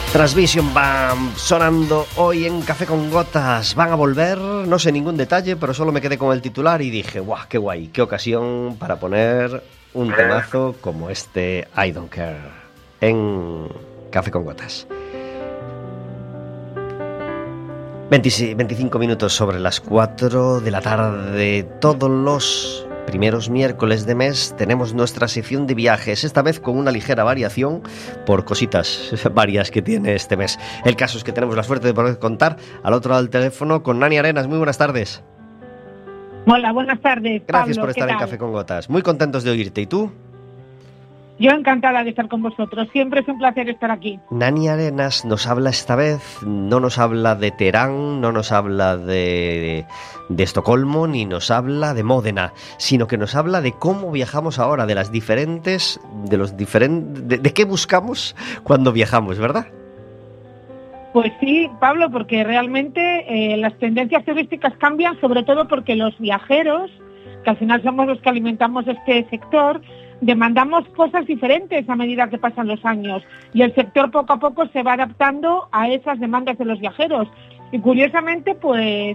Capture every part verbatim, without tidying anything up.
Transvision Bam sonando hoy en Café con Gotas. Van a volver, no sé ningún detalle, pero solo me quedé con el titular y dije, ¡guau, qué guay! ¡Qué ocasión para poner un temazo como este I Don't Care en Café con Gotas! veinticinco minutos sobre las cuatro de la tarde. Todos los primeros miércoles de mes tenemos nuestra sección de viajes, esta vez con una ligera variación por cositas varias que tiene este mes. El caso es que tenemos la suerte de poder contar al otro lado del teléfono con Nani Arenas. Muy buenas tardes. Hola, buenas tardes, Gracias Pablo, por estar en Café con Gotas. Muy contentos de oírte. ¿Y tú? Yo encantada de estar con vosotros. Siempre es un placer estar aquí. Nani Arenas nos habla esta vez, no nos habla de Teherán, no nos habla de, de Estocolmo, ni nos habla de Módena, sino que nos habla de cómo viajamos ahora, de las diferentes, de los diferentes, de, de qué buscamos cuando viajamos, ¿verdad? Pues sí, Pablo, porque realmente eh, las tendencias turísticas cambian, sobre todo porque los viajeros, que al final somos los que alimentamos este sector, demandamos cosas diferentes a medida que pasan los años y el sector poco a poco se va adaptando a esas demandas de los viajeros. Y curiosamente, pues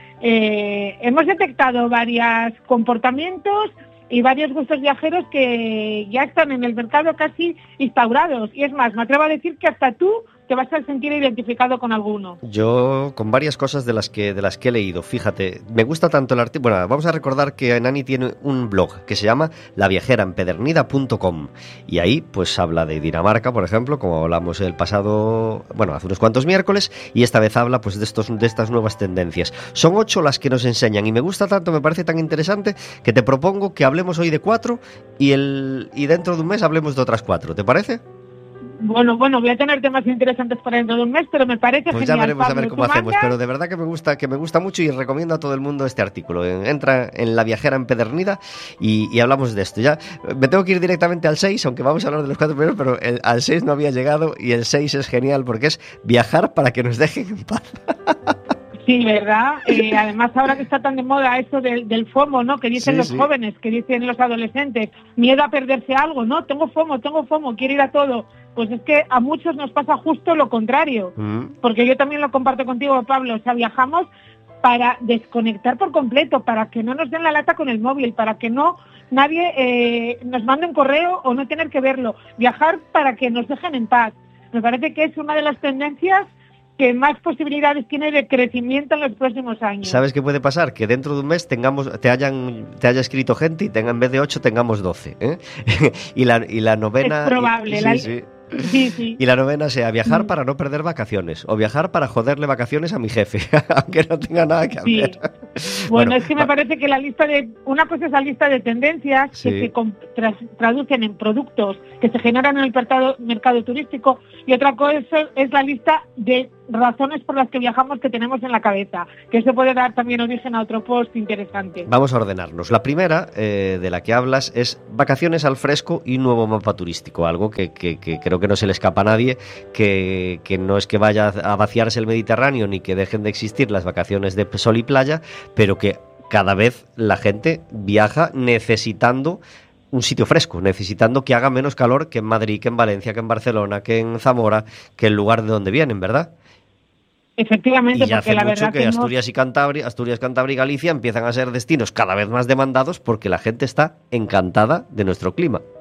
eh, hemos detectado varios comportamientos y varios gustos viajeros que ya están en el mercado casi instaurados. Y es más, me atrevo a decir que hasta tú te vas a sentir identificado con alguno. Yo con varias cosas de las que de las que he leído. Fíjate, me gusta tanto el artículo. Bueno, vamos a recordar que Nani tiene un blog que se llama la viajera empedernida punto com y ahí pues habla de Dinamarca, por ejemplo, como hablamos el pasado, bueno, hace unos cuantos miércoles, y esta vez habla pues de estos de estas nuevas tendencias. Son ocho las que nos enseñan y me gusta tanto, me parece tan interesante que te propongo que hablemos hoy de cuatro y el y dentro de un mes hablemos de otras cuatro. ¿Te parece? Bueno, bueno, voy a tener temas interesantes para dentro de un mes, pero me parece pues genial. Ya veremos, Pablo, a ver cómo ¿tú hacemos, mandas? pero de verdad que me gusta, que me gusta mucho y recomiendo a todo el mundo este artículo. Entra en La Viajera Empedernida y, y hablamos de esto. Ya me tengo que ir directamente al seis, aunque vamos a hablar de los cuatro primeros, pero el, al seis no había llegado y el seis es genial porque es viajar para que nos dejen en paz. Sí, ¿verdad? Eh, además, ahora que está tan de moda eso del, del FOMO, ¿no? Que dicen Sí, los sí. jóvenes, que dicen los adolescentes, miedo a perderse algo, ¿no? Tengo FOMO, tengo FOMO, quiero ir a todo. Pues es que a muchos nos pasa justo lo contrario. Mm. Porque yo también lo comparto contigo, Pablo. O sea, viajamos para desconectar por completo, para que no nos den la lata con el móvil, para que no nadie eh, nos mande un correo o no tener que verlo. Viajar para que nos dejen en paz. Me parece que es una de las tendencias que más posibilidades tiene de crecimiento en los próximos años. ¿Sabes qué puede pasar? Que dentro de un mes tengamos, te hayan, te haya escrito gente y tenga, en vez de ocho tengamos doce, ¿eh? y la y la novena. Es probable. Y, la... sí, sí. Sí, sí. Y la novena sea viajar Mm. para no perder vacaciones o viajar para joderle vacaciones a mi jefe, aunque no tenga nada que Sí. hacer. Bueno, Bueno, es que me va- parece que la lista de... Una cosa es la lista de tendencias Sí. que se com- tras- traducen en productos que se generan en el mercado, mercado turístico y otra cosa es la lista de razones por las que viajamos que tenemos en la cabeza, que eso puede dar también origen a otro post interesante. Vamos a ordenarnos. La primera eh, de la que hablas es vacaciones al fresco y nuevo mapa turístico, algo que, que, que creo que no se le escapa a nadie, que, que no es que vaya a vaciarse el Mediterráneo ni que dejen de existir las vacaciones de sol y playa, pero que cada vez la gente viaja necesitando un sitio fresco, necesitando que haga menos calor que en Madrid, que en Valencia, que en Barcelona, que en Zamora, que el lugar de donde vienen, ¿verdad? Efectivamente, Y ya porque hace la mucho verdad que, que Asturias y Cantabria, Asturias, Cantabria y Galicia empiezan a ser destinos cada vez más demandados porque la gente está encantada de nuestro clima. no...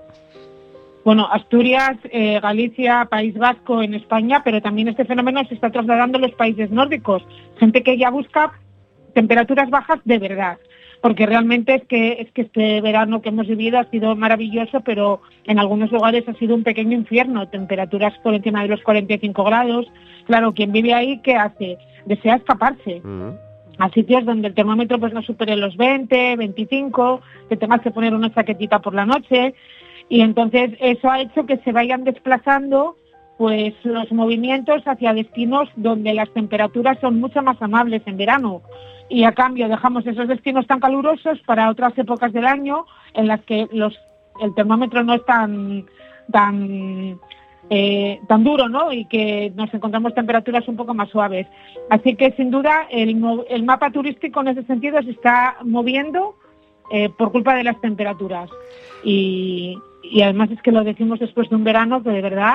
Bueno, Asturias, eh, Galicia, País Vasco en España, pero también este fenómeno se está trasladando a los países nórdicos. Gente que ya busca temperaturas bajas de verdad. Porque realmente es que es que este verano que hemos vivido ha sido maravilloso, pero en algunos lugares ha sido un pequeño infierno, temperaturas por encima de los cuarenta y cinco grados. Claro, quien vive ahí, ¿qué hace? Desea escaparse Mm. a sitios donde el termómetro pues no supere los veinte, veinticinco, que tengas que poner una chaquetita por la noche, y entonces eso ha hecho que se vayan desplazando pues los movimientos hacia destinos donde las temperaturas son mucho más amables en verano. Y a cambio dejamos esos destinos tan calurosos para otras épocas del año en las que los el termómetro no es tan tan eh, tan duro, ¿no? Y que nos encontramos temperaturas un poco más suaves. Así que sin duda el, el mapa turístico en ese sentido se está moviendo eh, por culpa de las temperaturas. Y, y además es que lo decimos después de un verano que de verdad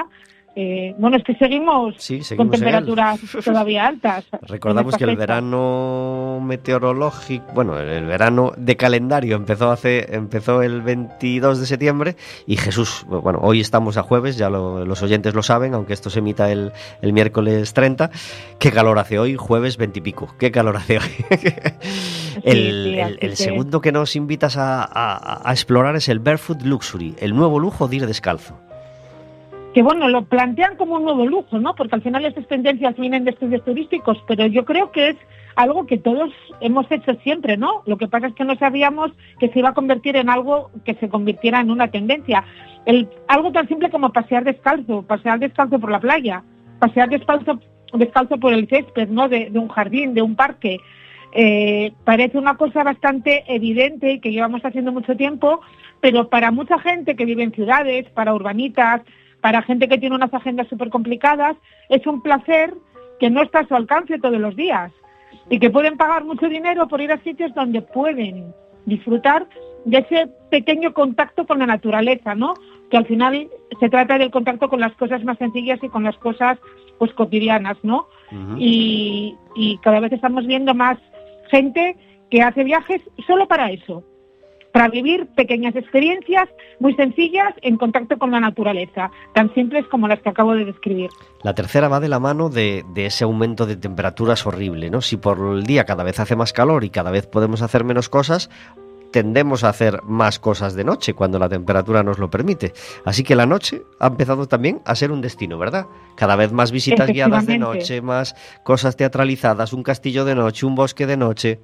Eh, bueno, es que seguimos, sí, seguimos con temperaturas todavía altas. Recordamos que el fecha. verano meteorológico, bueno, el verano de calendario empezó hace empezó el veintidós de septiembre y Jesús, bueno, hoy estamos a jueves, ya lo, los oyentes lo saben, aunque esto se emita el, el miércoles treinta. ¿Qué calor hace hoy? Jueves veintipico. ¿Qué calor hace hoy? el sí, sí, el, el que... segundo que nos invitas a, a, a explorar es el Barefoot Luxury, el nuevo lujo de ir descalzo. Que bueno, lo plantean como un nuevo lujo, ¿no? Porque al final estas tendencias vienen de estudios turísticos, pero yo creo que es algo que todos hemos hecho siempre, ¿no? Lo que pasa es que no sabíamos que se iba a convertir en algo que se convirtiera en una tendencia. El, algo tan simple como pasear descalzo, pasear descalzo por la playa, pasear descalzo, descalzo por el césped, ¿no? De, de un jardín, de un parque. Eh, parece una cosa bastante evidente y que llevamos haciendo mucho tiempo, pero para mucha gente que vive en ciudades, para urbanitas, para gente que tiene unas agendas súper complicadas, es un placer que no está a su alcance todos los días y que pueden pagar mucho dinero por ir a sitios donde pueden disfrutar de ese pequeño contacto con la naturaleza, ¿no? Que al final se trata del contacto con las cosas más sencillas y con las cosas pues cotidianas, ¿no? Uh-huh. Y, y cada vez estamos viendo más gente que hace viajes solo para eso, para vivir pequeñas experiencias muy sencillas en contacto con la naturaleza, tan simples como las que acabo de describir. La tercera va de la mano de, de ese aumento de temperaturas horrible, ¿no? Si por el día cada vez hace más calor y cada vez podemos hacer menos cosas, tendemos a hacer más cosas de noche cuando la temperatura nos lo permite. Así que la noche ha empezado también a ser un destino, ¿verdad? Cada vez más visitas guiadas de noche, más cosas teatralizadas, un castillo de noche, un bosque de noche.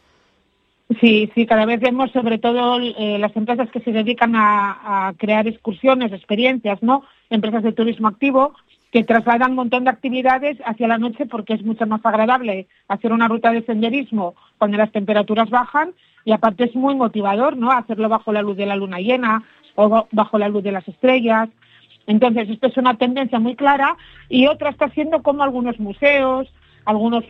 Sí, sí, cada vez vemos sobre todo eh, las empresas que se dedican a, a crear excursiones, experiencias, ¿no? Empresas de turismo activo que trasladan un montón de actividades hacia la noche porque es mucho más agradable hacer una ruta de senderismo cuando las temperaturas bajan y aparte es muy motivador, ¿no? Hacerlo bajo la luz de la luna llena o bajo la luz de las estrellas. Entonces, esto es una tendencia muy clara y otra está siendo como algunos museos, algunos,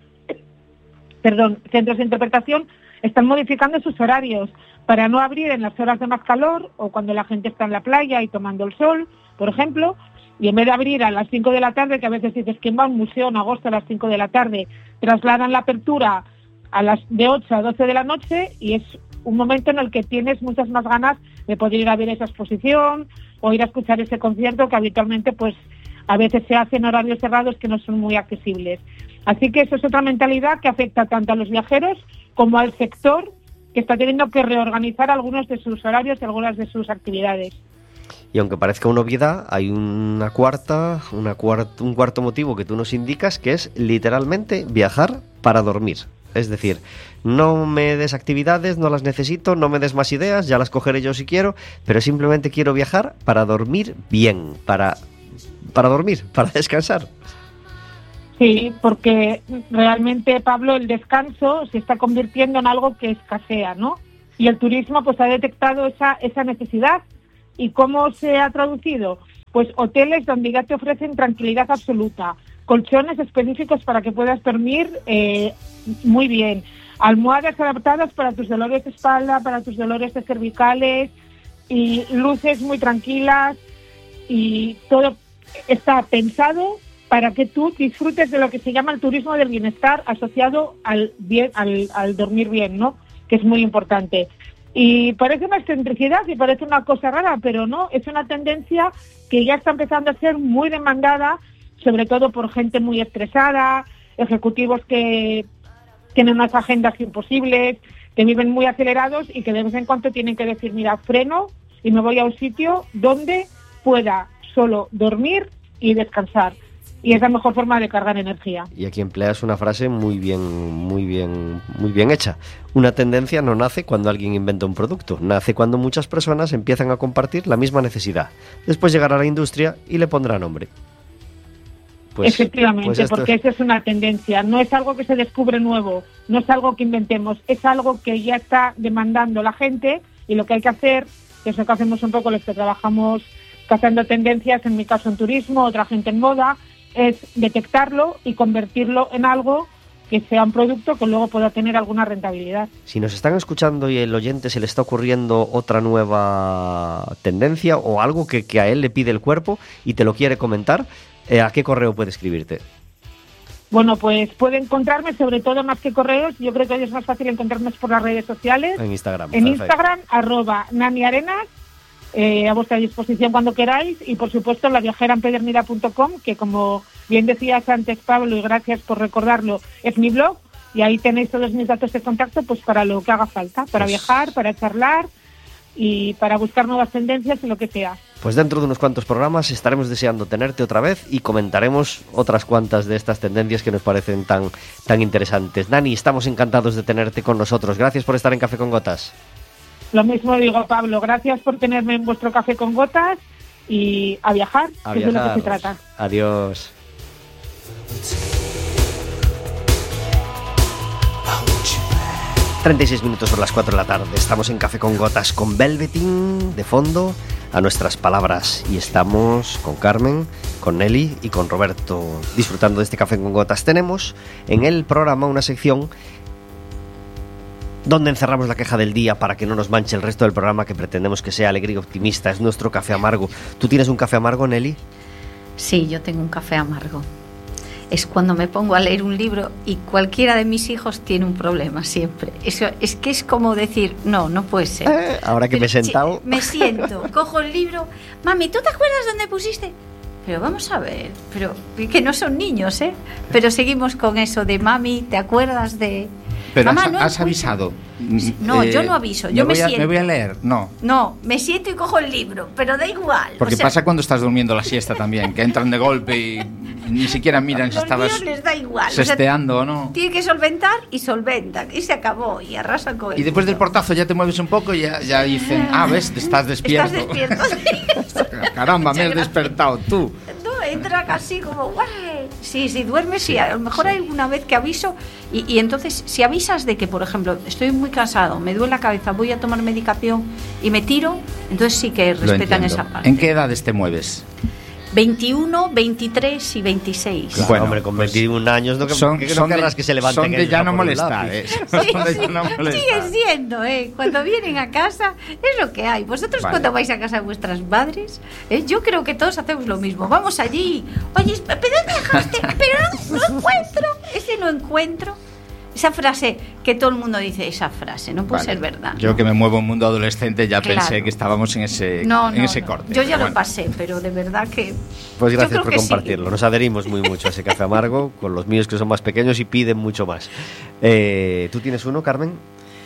perdón, centros de interpretación están modificando sus horarios para no abrir en las horas de más calor o cuando la gente está en la playa y tomando el sol, por ejemplo, y en vez de abrir a las cinco de la tarde, que a veces dices, ¿quién va a un museo en agosto a las cinco de la tarde? Trasladan la apertura a las de ocho a doce de la noche y es un momento en el que tienes muchas más ganas de poder ir a ver esa exposición o ir a escuchar ese concierto que habitualmente pues a veces se hace en horarios cerrados que no son muy accesibles. Así que eso es otra mentalidad que afecta tanto a los viajeros como al sector que está teniendo que reorganizar algunos de sus horarios y algunas de sus actividades. Y aunque parezca una obviedad, hay una cuarta, una cuarta, un cuarto motivo que tú nos indicas, que es literalmente viajar para dormir. Es decir, no me des actividades, no las necesito, no me des más ideas, ya las cogeré yo si quiero, pero simplemente quiero viajar para dormir bien, para, para dormir, para descansar. Sí, porque realmente, Pablo, el descanso se está convirtiendo en algo que escasea, ¿no? Y el turismo pues ha detectado esa, esa necesidad. ¿Y cómo se ha traducido? Pues hoteles donde ya te ofrecen tranquilidad absoluta, colchones específicos para que puedas dormir eh, muy bien, almohadas adaptadas para tus dolores de espalda, para tus dolores de cervicales y luces muy tranquilas y todo está pensado para que tú disfrutes de lo que se llama el turismo del bienestar asociado al bien, al, al dormir bien, ¿no? Que es muy importante. Y parece una excentricidad y parece una cosa rara, pero no, es una tendencia que ya está empezando a ser muy demandada, sobre todo por gente muy estresada, ejecutivos que tienen unas agendas imposibles, que viven muy acelerados y que de vez en cuando tienen que decir, mira, freno y me voy a un sitio donde pueda solo dormir y descansar. Y es la mejor forma de cargar energía. Y aquí empleas una frase muy bien, muy bien, muy bien hecha. Una tendencia no nace cuando alguien inventa un producto, nace cuando muchas personas empiezan a compartir la misma necesidad. Después llegará la industria y le pondrá nombre. Pues, Efectivamente, pues porque es... esa es una tendencia. No es algo que se descubre nuevo, no es algo que inventemos, es algo que ya está demandando la gente y lo que hay que hacer, que es lo que hacemos un poco los que trabajamos cazando tendencias, en mi caso en turismo, otra gente en moda, es detectarlo y convertirlo en algo que sea un producto que luego pueda tener alguna rentabilidad. Si nos están escuchando y el oyente se le está ocurriendo otra nueva tendencia o algo que, que a él le pide el cuerpo y te lo quiere comentar, eh, ¿a qué correo puede escribirte? Bueno, pues puede encontrarme, sobre todo más que correos, yo creo que hoy es más fácil encontrarme por las redes sociales. En Instagram. En perfecto. Instagram, arroba Nani Arenas, eh, a vuestra disposición cuando queráis, y por supuesto la viajera empedernida punto com, que como bien decías antes, Pablo, y gracias por recordarlo, es mi blog, y ahí tenéis todos mis datos de contacto pues para lo que haga falta, para pues... viajar, para charlar y para buscar nuevas tendencias y lo que sea. Pues dentro de unos cuantos programas estaremos deseando tenerte otra vez y comentaremos otras cuantas de estas tendencias que nos parecen tan, tan interesantes. Nani, estamos encantados de tenerte con nosotros. Gracias por estar en Café con Gotas. Lo mismo digo, Pablo. Gracias por tenerme en vuestro Café con Gotas y a viajar, a que viajar. es de lo que se trata. Adiós. treinta y seis minutos sobre las cuatro de la tarde. Estamos en Café con Gotas con Velveteen de fondo a nuestras palabras y estamos con Carmen, con Nelly y con Roberto disfrutando de este Café con Gotas. Tenemos en el programa una sección donde encerramos la queja del día para que no nos manche el resto del programa, que pretendemos que sea alegre y optimista. Es nuestro café amargo. ¿Tú tienes un café amargo, Nelly? Sí, yo tengo un café amargo. Es cuando me pongo a leer un libro y cualquiera de mis hijos tiene un problema siempre. Eso, es que es como decir, no, no puede ser. Eh, ahora que Pero, me he sentado... Me siento, cojo el libro. Mami, ¿tú te acuerdas dónde pusiste? Pero vamos a ver, pero que no son niños, ¿eh? Pero seguimos con eso de mami, ¿te acuerdas de...? Pero Mamá, has, no has avisado. No, eh, yo no aviso, yo me, me, voy a, siento. me voy a leer, no. No, me siento y cojo el libro, pero da igual. Porque o sea, pasa cuando estás durmiendo la siesta también, que entran de golpe y ni siquiera miran si estabas los niños les da igual. sesteando o, sea, o no. Tiene que solventar y solventan, y se acabó, y arrasan con el Y después mundo. del portazo ya te mueves un poco y ya, ya dicen, ah, ves, estás despierto. Estás despierto. Caramba, me has despertado tú. No, entra así como, guay. Sí, si duermes, sí, a lo mejor hay alguna vez que aviso y, y entonces si avisas de que, por ejemplo, estoy muy cansado, me duele la cabeza, voy a tomar medicación y me tiro, entonces sí que respetan esa parte. ¿En qué edades te mueves? veintiuno, veintitrés y veintiséis. Claro, bueno, hombre, con veintiún años no, son, que, no son querrás de, que se levanten. Son de ya no molestar, ¿eh? Sí, son de sí, ya no molestar. sigue siendo, ¿eh? Cuando vienen a casa es lo que hay. Vosotros vale. Cuando vais a casa de vuestras madres, ¿eh? Yo creo que todos hacemos lo mismo. Vamos allí, oye, ¿pero dónde dejaste? Pero no, no encuentro, ese no encuentro. Esa frase que todo el mundo dice, esa frase, no puede vale. ser verdad. Yo que me muevo en mundo adolescente ya claro. pensé que estábamos en ese, no, en no, ese no. corte. Yo ya bueno. lo pasé, pero de verdad que... Pues gracias por que compartirlo. Sí. Nos adherimos muy mucho a ese café amargo, con los míos que son más pequeños y piden mucho más. Eh, ¿Tú tienes uno, Carmen?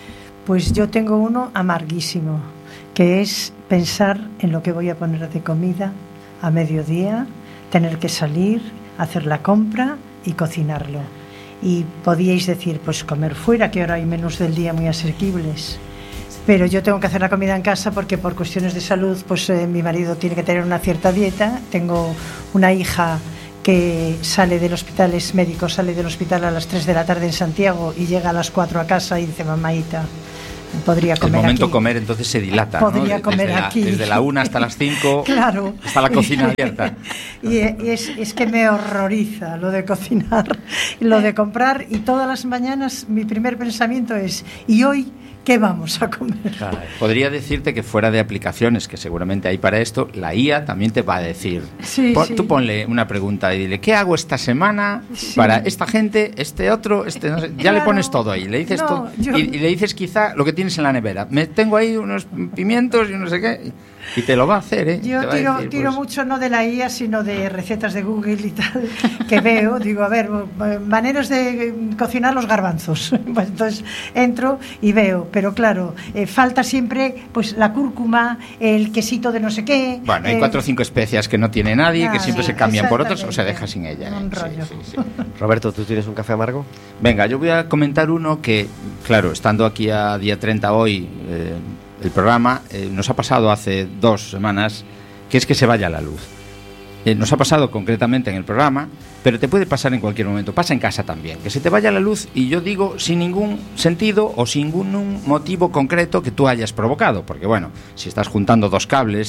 Pues yo tengo uno amarguísimo, que es pensar en lo que voy a poner de comida a mediodía, tener que salir, hacer la compra y cocinarlo. Y podíais decir, pues comer fuera, que ahora hay menús del día muy asequibles. Pero yo tengo que hacer la comida en casa porque por cuestiones de salud, pues eh, mi marido tiene que tener una cierta dieta. Tengo una hija que sale del hospital, es médico, sale del hospital a las tres de la tarde en Santiago y llega a las cuatro a casa y dice, mamaita, podría comer el momento aquí. comer entonces se dilata, podría ¿no? comer desde aquí la, desde la una hasta las cinco claro. está la cocina abierta. Y es, es que me horroriza lo de cocinar, lo de comprar, y todas las mañanas mi primer pensamiento es, ¿y hoy qué vamos a comer? Claro. Podría decirte que fuera de aplicaciones que seguramente hay para esto, la I A también te va a decir, sí, pon, sí. tú ponle una pregunta y dile, ¿qué hago esta semana sí. para esta gente, este otro, este no sé? Ya claro. le pones todo ahí, le dices no, todo yo... y, y le dices quizá lo que tienes en la nevera. Me tengo ahí unos pimientos y no sé qué. Y te lo va a hacer, ¿eh? Yo tiro, decir, tiro pues... mucho no de la I A, sino de recetas de Google y tal, que veo, digo, a ver, maneras de cocinar los garbanzos. Pues entonces entro y veo, pero claro, eh, falta siempre pues la cúrcuma, el quesito de no sé qué. Bueno, hay eh... cuatro o cinco especias que no tiene nadie, ah, que siempre sí, se cambian por otros o se deja sin ella. Un ¿eh? rollo. Sí, sí, sí. Roberto, ¿tú tienes un café amargo? Venga, yo voy a comentar uno que, claro, estando aquí a día treinta hoy... Eh, el programa eh, nos ha pasado hace dos semanas, que es que se vaya la luz. Eh, nos ha pasado concretamente en el programa, pero te puede pasar en cualquier momento. Pasa en casa también, que se te vaya la luz, y yo digo sin ningún sentido o sin ningún motivo concreto que tú hayas provocado, porque bueno, si estás juntando dos cables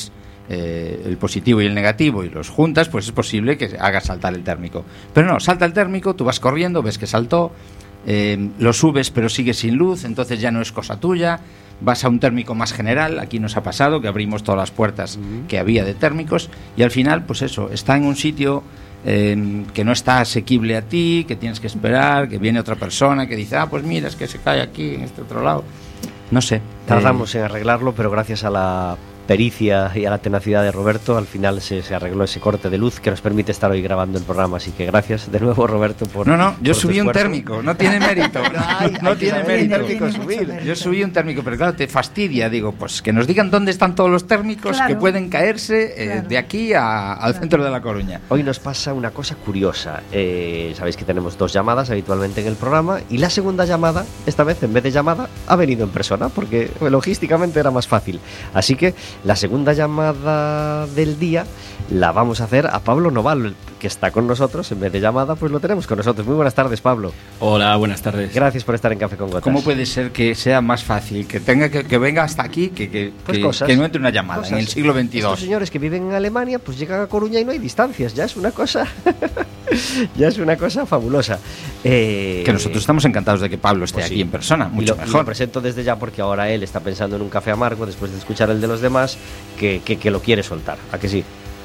eh, el positivo y el negativo y los juntas, pues es posible que haga saltar el térmico. Pero no, salta el térmico, tú vas corriendo, ves que saltó, eh, lo subes pero sigue sin luz, entonces ya no es cosa tuya, vas a un térmico más general. Aquí nos ha pasado que abrimos todas las puertas uh-huh. que había de térmicos y al final, pues eso, está en un sitio eh, que no está asequible a ti, que tienes que esperar, que viene otra persona que dice, ah, pues mira, es que se cae aquí, en este otro lado. No sé. Tardamos eh, en arreglarlo, pero gracias a la pericia y a la tenacidad de Roberto, al final se, se arregló ese corte de luz que nos permite estar hoy grabando el programa. Así que gracias de nuevo, Roberto, por... No, no, yo por subí un térmico, no tiene mérito. Ay, no hay tiene mérito. Térmico subir. Yo subí un térmico, pero claro, te fastidia. Digo, pues que nos digan dónde están todos los térmicos claro. que pueden caerse eh, claro. de aquí a, al claro. centro de La Coruña. Hoy nos pasa una cosa curiosa. Eh, sabéis que tenemos dos llamadas habitualmente en el programa y la segunda llamada, esta vez en vez de llamada, ha venido en persona porque logísticamente era más fácil. Así que la segunda llamada del día la vamos a hacer a Pablo Noval, que está con nosotros. En vez de llamada, pues lo tenemos con nosotros. Muy buenas tardes, Pablo. Hola, buenas tardes. Gracias por estar en Café con Gotas. ¿Cómo puede ser que sea más fácil que tenga que, que venga hasta aquí que, que, pues que, cosas, que no entre una llamada cosas. En el siglo veintidós? Estos señores que viven en Alemania, pues llegan a Coruña y no hay distancias. Ya es una cosa ya es una cosa fabulosa. Eh, que nosotros estamos encantados de que Pablo esté pues aquí sí. en persona, mucho y lo, mejor. Y lo presento desde ya porque ahora él está pensando en un café amargo después de escuchar el de los demás que, que, que lo quiere soltar. ¿A que sí?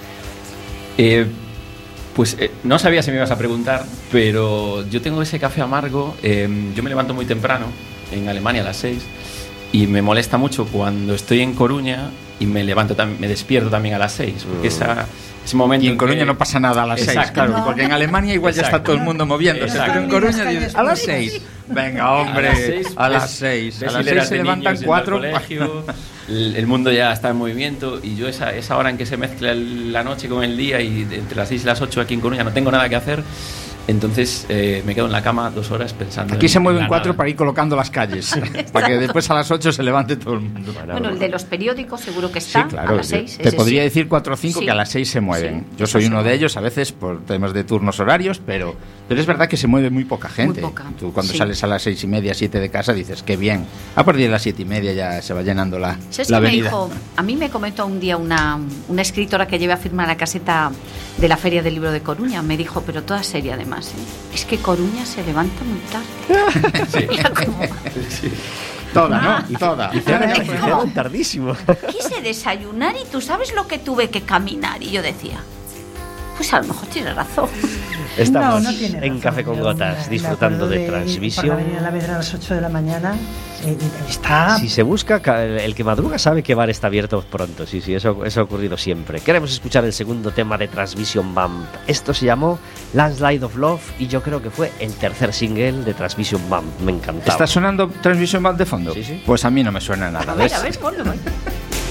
Eh, pues eh, no sabía si me ibas a preguntar, pero yo tengo ese café amargo. Eh, yo me levanto muy temprano en Alemania a las seis y me molesta mucho cuando estoy en Coruña y me levanto tam- me despierto también a las seis porque mm. esa ese momento y en Coruña que... no pasa nada a las seis, claro, no. porque en Alemania igual Exacto. ya está todo el mundo moviéndose, pero en Coruña dices, a las seis, venga hombre, a las seis, a las seis se levantan cuatro. El, el mundo ya está en movimiento y yo esa, esa hora en que se mezcla la noche con el día y entre las seis y las ocho aquí en Coruña no tengo nada que hacer. Entonces eh, me quedo en la cama dos horas pensando. Aquí en, se mueven en cuatro nada. para ir colocando las calles, para que después a las ocho se levante todo el mundo. Bueno, el de los periódicos seguro que está sí, claro, a las seis. Te podría sí. decir cuatro o cinco sí. que a las seis se mueven. Sí, Yo soy uno sí. de ellos, a veces por temas de turnos horarios, pero, pero es verdad que se mueve muy poca gente. Muy poca. Tú cuando sí. sales a las seis y media, siete de casa, dices, qué bien. A partir de las siete y media ya se va llenando la, la avenida. Me dijo, a mí me comentó un día una, una escritora que llevé a firmar la caseta de la Feria del Libro de Coruña, me dijo, pero toda seria además, ¿eh? Es que Coruña se levanta muy tarde. Sí. Como... sí. Toda, ¿no? Y toda. Y cenan tardísimo. Quise desayunar y tú sabes lo que tuve que caminar. Y yo decía, pues a lo mejor tiene razón. Estamos no, no tiene razón. En Café con Gotas, disfrutando de, de Transvision. Por la Avenida Alavedra a las ocho de la mañana. Eh, está... Si se busca, el que madruga sabe que bar está abierto pronto. Sí, sí, eso, eso ha ocurrido siempre. Queremos escuchar el segundo tema de Transvision Bump. Esto se llamó Landslide of Love y yo creo que fue el tercer single de Transvision Bump. Me encantaba. ¿Está sonando Transvision Bump de fondo? Sí, sí. Pues a mí no me suena nada. A ver, ¿ves? A ver, ponlo.